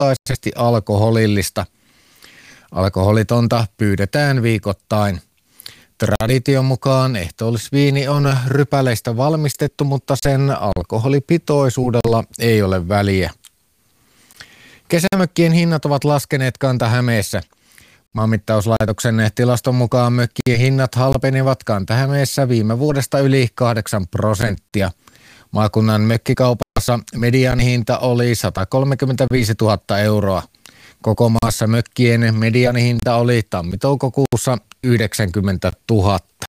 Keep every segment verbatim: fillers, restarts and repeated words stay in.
lähtökohtaisesti alkoholillista. Alkoholitonta pyydetään viikoittain. Tradition mukaan ehtoollisviini on rypäleistä valmistettu, mutta sen alkoholipitoisuudella ei ole väliä. Kesämökkien hinnat ovat laskeneet Kanta-Hämeessä. Maanmittauslaitoksen tilaston mukaan mökkien hinnat halpenivat Kanta-Hämeessä viime vuodesta yli kahdeksan prosenttia. Maakunnan mökkikaupassa mediaanihinta oli sata kolmekymmentäviisituhatta euroa. Koko maassa mökkien mediaanihinta oli tammi-toukokuussa yhdeksänkymmentätuhatta.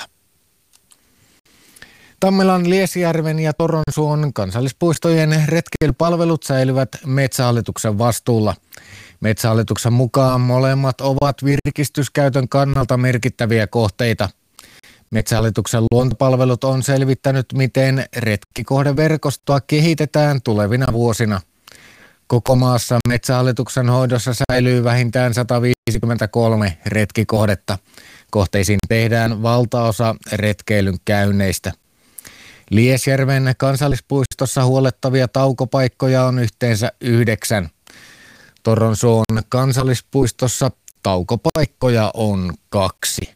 Tammelan, Liesjärven ja Toronsuon kansallispuistojen retkeilypalvelut säilyvät Metsähallituksen vastuulla. Metsähallituksen mukaan molemmat ovat virkistyskäytön kannalta merkittäviä kohteita. Metsähallituksen luontopalvelut on selvittänyt, miten retkikohdeverkostoa kehitetään tulevina vuosina. Koko maassa Metsähallituksen hoidossa säilyy vähintään sata viisikymmentäkolme retkikohdetta. Kohteisiin tehdään valtaosa retkeilyn käynneistä. Liesjärven kansallispuistossa huolettavia taukopaikkoja on yhteensä yhdeksän. Toronsuon kansallispuistossa taukopaikkoja on kaksi.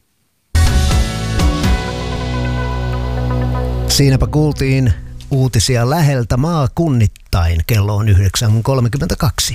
Siinäpä kuultiin uutisia läheltä maakunnittain. Kello on yhdeksän kolmekymmentäkaksi.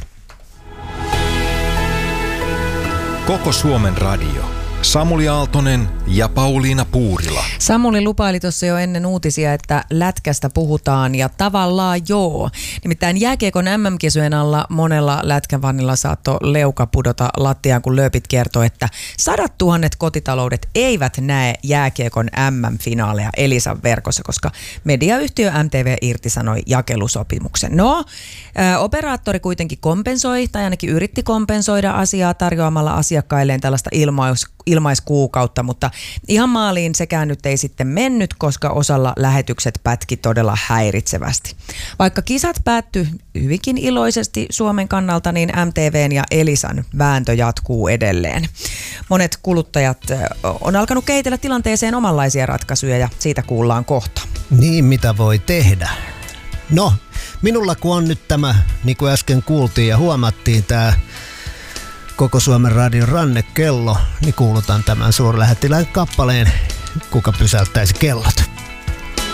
Koko Suomen radio. Samuli Aaltonen ja Pauliina Puurila. Samuli lupaili tuossa jo ennen uutisia, että lätkästä puhutaan ja tavallaan joo. Nimittäin jääkiekon äm äm-kisojen alla monella lätkävannilla saattoi leuka pudota lattiaan, kun lööpit kertoi, että sadat tuhannet kotitaloudet eivät näe jääkiekon äm äm-finaaleja Elisan verkossa, koska mediayhtiö M T V irtisanoi jakelusopimuksen. No, ä, operaattori kuitenkin kompensoi, tai ainakin yritti kompensoida asiaa tarjoamalla asiakkailleen tällaista ilmaus ilmaiskuukautta, mutta ihan maaliin sekään nyt ei sitten mennyt, koska osalla lähetykset pätki todella häiritsevästi. Vaikka kisat päättyi hyvinkin iloisesti Suomen kannalta, niin M T V:n ja Elisan vääntö jatkuu edelleen. Monet kuluttajat on alkanut kehitellä tilanteeseen omanlaisia ratkaisuja ja siitä kuullaan kohta. Niin, mitä voi tehdä? No, minulla kun on nyt tämä, niin kuin äsken kuultiin ja huomattiin, tämä Koko Suomen radion rannekello, niin kuulutan tämän suurlähettilään kappaleen, kuka pysäyttäisi kellot.